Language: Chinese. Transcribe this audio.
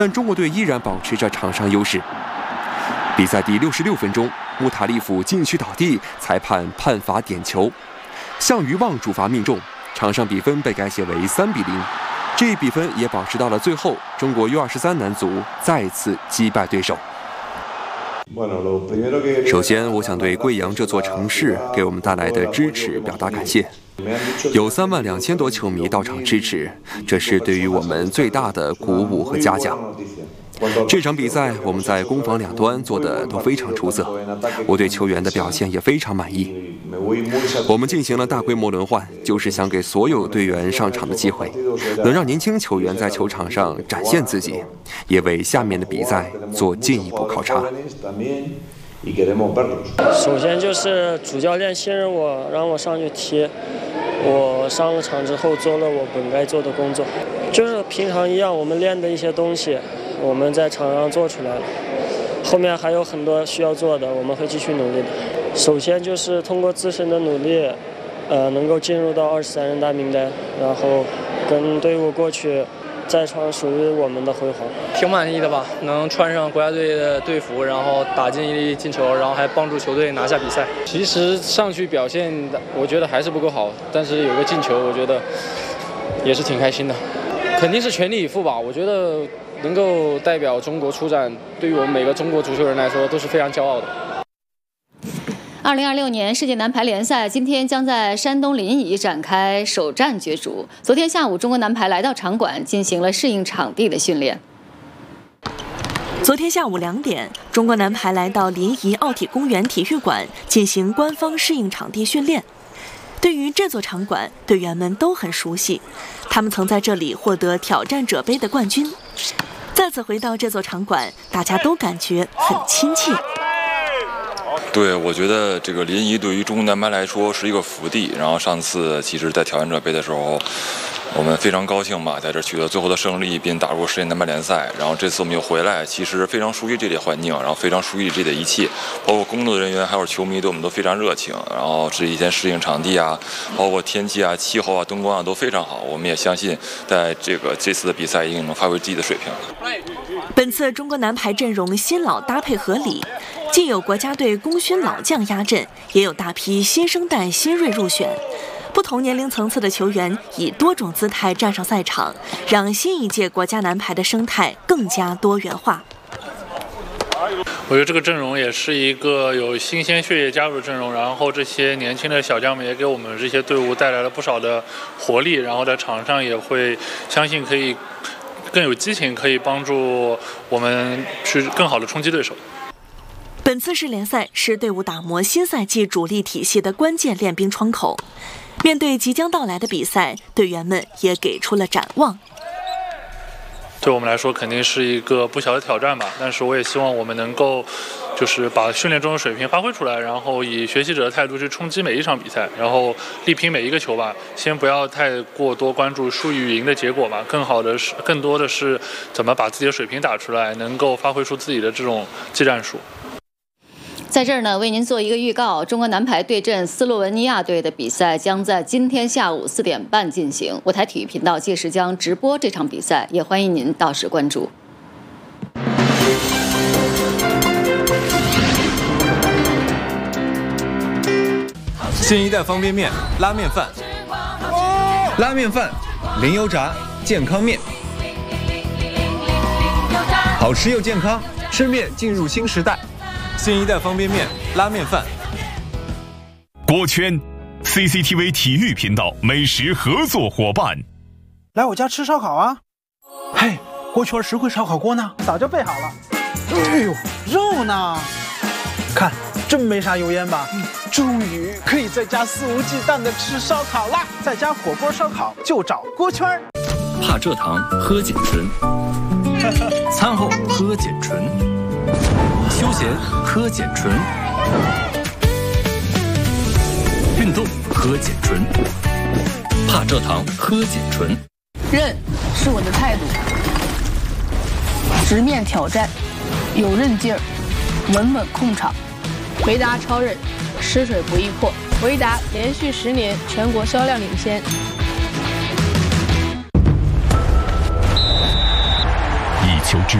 但中国队依然保持着场上优势。比赛第66分钟，穆塔利夫禁区倒地，裁判判罚点球，项羽望主罚命中，场上比分被改写为3-0。这一比分也保持到了最后，中国U23男足再次击败对手。首先，我想对贵阳这座城市给我们带来的支持表达感谢。有32000多球迷到场支持，这是对于我们最大的鼓舞和嘉奖。这场比赛我们在攻防两端做的都非常出色，我对球员的表现也非常满意。我们进行了大规模轮换，就是想给所有队员上场的机会，能让年轻球员在球场上展现自己，也为下面的比赛做进一步考察。 首先就是主教练信任我，让我上去踢。我上了场之后做了我本该做的工作，就是平常一样，我们练的一些东西我们在场上做出来了，后面还有很多需要做的，我们会继续努力的。首先就是通过自身的努力，能够进入到23人大名单，然后跟队伍过去再创属于我们的辉煌。 挺满意的吧，能穿上国家队的队服，然后打进一粒进球，然后还帮助球队拿下比赛。其实上去表现我觉得还是不够好，但是有个进球我觉得也是挺开心的。肯定是全力以赴吧，我觉得能够代表中国出战，对于我们每个中国足球人来说都是非常骄傲的。 2026年世界男排联赛今天将在山东临沂展开首战角逐。昨天下午，中国男排来到场馆进行了适应场地的训练。 昨天下午2点，中国男排来到临沂奥体公园体育馆进行官方适应场地训练。对于这座场馆，队员们都很熟悉，他们曾在这里获得挑战者杯的冠军。再次回到这座场馆，大家都感觉很亲切。 对，我觉得这个临沂对于中国男排来说是一个福地。然后上次其实在挑战者杯的时候，我们非常高兴吧，在这取得最后的胜利，并打入世界男排联赛。然后这次我们又回来，其实非常熟悉这里的环境，然后非常熟悉这里的一切，包括工作人员还有球迷对我们都非常热情。然后这一天适应场地啊，包括天气啊、气候啊、灯光啊都非常好。我们也相信，在这次的比赛一定能发挥自己的水平。 本次中国男排阵容新老搭配合理，既有国家队功勋老将压阵，也有大批新生代新锐入选。不同年龄层次的球员以多种姿态站上赛场，让新一届国家男排的生态更加多元化。 我觉得这个阵容也是一个有新鲜血液加入的阵容，然后这些年轻的小将们也给我们这些队伍带来了不少的活力，然后在场上也会相信可以更有激情，可以帮助我们去更好的冲击对手。 本次世联赛是队伍打磨新赛季主力体系的关键练兵窗口。面对即将到来的比赛，队员们也给出了展望。 对我们来说肯定是一个不小的挑战吧，但是我也希望我们能够就是把训练中的水平发挥出来，然后以学习者的态度去冲击每一场比赛，然后力拼每一个球吧。先不要太过多关注输与赢的结果吧，更多的是怎么把自己的水平打出来，能够发挥出自己的这种技战术。 在这儿呢，为您做一个预告，中国男排对阵斯洛文尼亚队的比赛将在今天下午4点半进行。我台体育频道届时将直播这场比赛，也欢迎您到时关注。 新一代方便面拉面饭，拉面饭零油炸健康面，好吃又健康，吃面进入新时代。新一代方便面拉面饭。 锅圈 CCTV 体育频道美食合作伙伴， 来我家吃烧烤啊！嘿，锅圈实惠烧烤锅呢？早就备好了。哎呦，肉呢？看，真没啥油烟吧？终于可以在家肆无忌惮的吃烧烤啦！在家火锅烧烤就找锅圈。 怕蔗糖喝碱醇，餐后喝碱醇，休闲喝碱醇，运动喝碱醇，怕蔗糖喝碱醇。 韧是我的态度，直面挑战，有韧劲儿，稳稳控场。维达超韧，吃水不易破。维达连续10年全国销量领先。 求知。